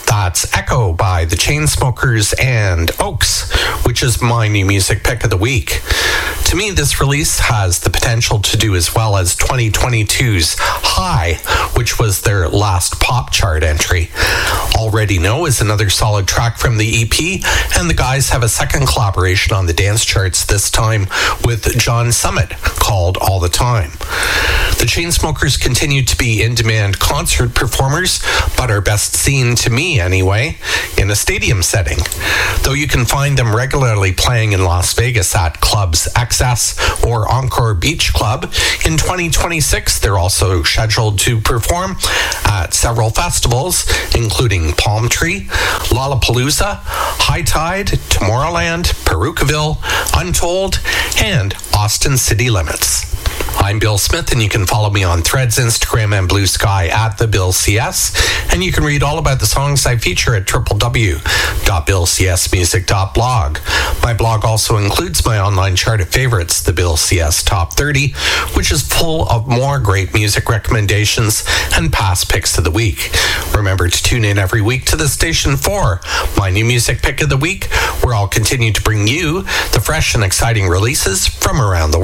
That's Echo by the Chainsmokers and Oaks, which is my new music pick of the week. To me, this release has the potential to do as well as 2022's High, which was their last pop chart entry. Already Know is another solid track from the EP, and the guys have a second collaboration on the dance charts, this time with John Summit, called All the Time. The Chainsmokers continue to be in-demand concert performers, but are best seen, to me anyway, in a stadium setting. Though you can find them regularly playing in Las Vegas at Clubs XS or Encore Beach Club, in 2026 they're also scheduled to perform at several festivals, including Palm Tree, Lollapalooza, High Tide, Tomorrowland, Perucaville, Untold, and Austin City Limits. I'm Bill Smith, and you can follow me on Threads, Instagram, and Blue Sky at TheBillCS, and you can read all about the songs I feature at www.billcsmusic.blog. My blog also includes my online chart of favorites, the Bill CS Top 30, which is full of more great music recommendations and past picks of the week. Remember to tune in every week to the station for my new music pick of the week, where I'll continue to bring you the fresh and exciting releases from around the world.